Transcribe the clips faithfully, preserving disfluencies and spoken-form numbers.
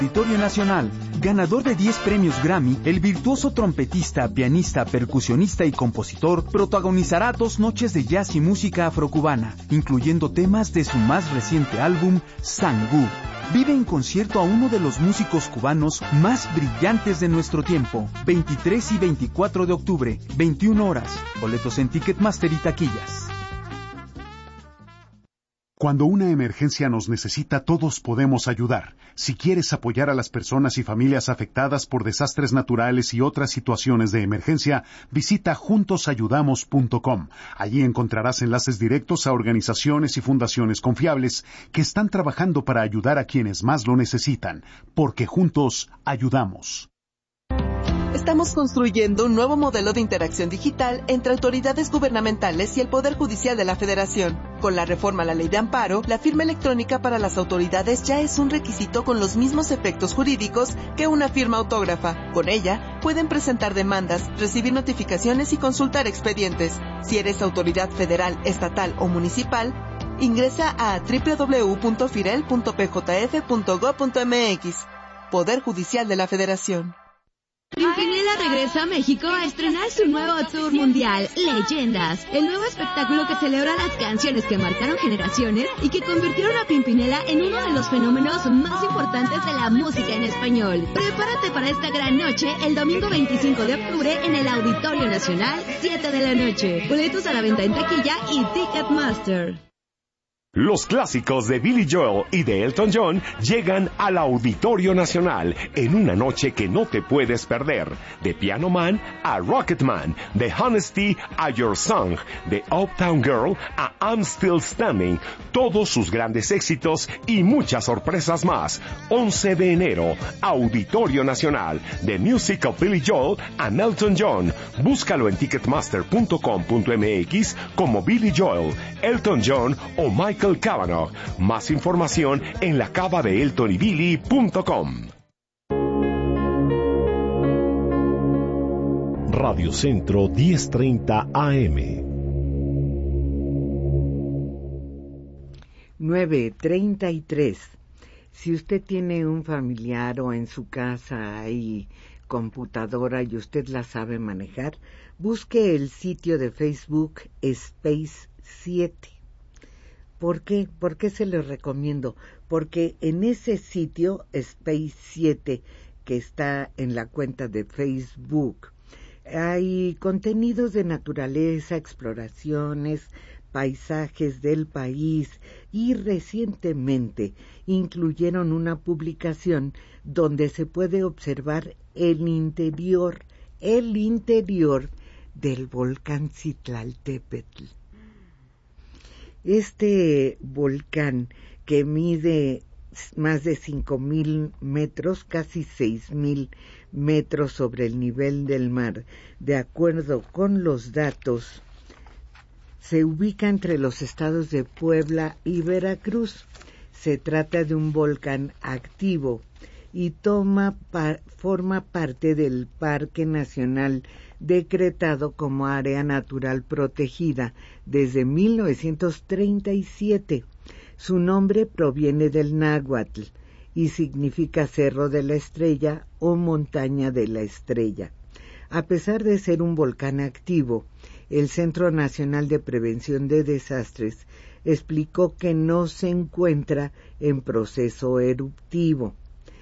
Auditorio Nacional, ganador de diez premios Grammy, el virtuoso trompetista, pianista, percusionista y compositor protagonizará dos noches de jazz y música afrocubana, incluyendo temas de su más reciente álbum, Sangú. Vive en concierto a uno de los músicos cubanos más brillantes de nuestro tiempo, veintitrés y veinticuatro de octubre, veintiuna horas, boletos en Ticketmaster y taquillas. Cuando una emergencia nos necesita, todos podemos ayudar. Si quieres apoyar a las personas y familias afectadas por desastres naturales y otras situaciones de emergencia, visita juntos ayudamos punto com. Allí encontrarás enlaces directos a organizaciones y fundaciones confiables que están trabajando para ayudar a quienes más lo necesitan, porque juntos ayudamos. Estamos construyendo un nuevo modelo de interacción digital entre autoridades gubernamentales y el Poder Judicial de la Federación. Con la reforma a la Ley de Amparo, la firma electrónica para las autoridades ya es un requisito con los mismos efectos jurídicos que una firma autógrafa. Con ella, pueden presentar demandas, recibir notificaciones y consultar expedientes. Si eres autoridad federal, estatal o municipal, ingresa a doble u doble u doble u punto firel punto p j f punto gob punto m x. Poder Judicial de la Federación. Pimpinela regresa a México a estrenar su nuevo tour mundial, Leyendas, el nuevo espectáculo que celebra las canciones que marcaron generaciones y que convirtieron a Pimpinela en uno de los fenómenos más importantes de la música en español. Prepárate para esta gran noche el domingo veinticinco de octubre en el Auditorio Nacional, siete de la noche. Boletos a la venta en taquilla y Ticketmaster. Los clásicos de Billy Joel y de Elton John llegan al Auditorio Nacional en una noche que no te puedes perder. De Piano Man a Rocket Man, de Honesty a Your Song, de Uptown Girl a I'm Still Standing, todos sus grandes éxitos y muchas sorpresas más. once de enero, Auditorio Nacional, The Music of Billy Joel and Elton John. Búscalo en ticketmaster punto com punto m x como Billy Joel, Elton John o Michael Cavanaugh. Más información en la cava de elton y billy punto com. Radio Centro diez treinta A M. nueve treinta y tres. Si usted tiene un familiar o en su casa hay computadora y usted la sabe manejar, busque el sitio de Facebook Space siete. ¿Por qué? ¿Por qué se lo recomiendo? Porque en ese sitio, Space siete, que está en la cuenta de Facebook, hay contenidos de naturaleza, exploraciones, paisajes del país y recientemente incluyeron una publicación donde se puede observar el interior, el interior del volcán Citlaltépetl. Este volcán, que mide más de cinco mil metros, casi seis mil metros sobre el nivel del mar, de acuerdo con los datos, se ubica entre los estados de Puebla y Veracruz. Se trata de un volcán activo y toma pa- forma parte del Parque Nacional decretado como área natural protegida desde mil novecientos treinta y siete. Su nombre proviene del náhuatl y significa Cerro de la Estrella o Montaña de la Estrella. A pesar de ser un volcán activo, el Centro Nacional de Prevención de Desastres explicó que no se encuentra en proceso eruptivo.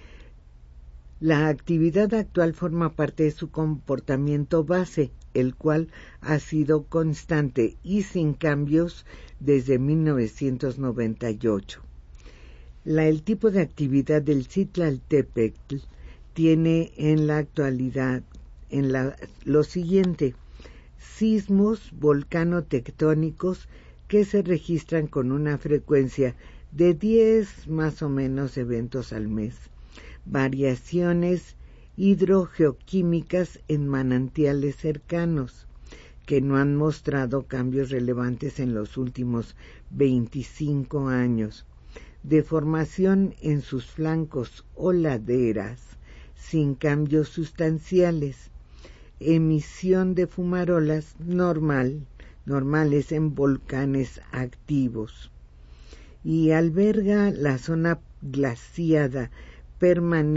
La actividad actual forma parte de su comportamiento base, el cual ha sido constante y sin cambios desde mil novecientos noventa y ocho. La, el tipo de actividad del Citlaltépetl tiene en la actualidad en la, lo siguiente: sismos volcanotectónicos que se registran con una frecuencia de diez más o menos eventos al mes, variaciones hidrogeoquímicas en manantiales cercanos que no han mostrado cambios relevantes en los últimos veinticinco años, deformación en sus flancos o laderas sin cambios sustanciales, emisión de fumarolas normal, normales en volcanes activos, y alberga la zona glaciada permanente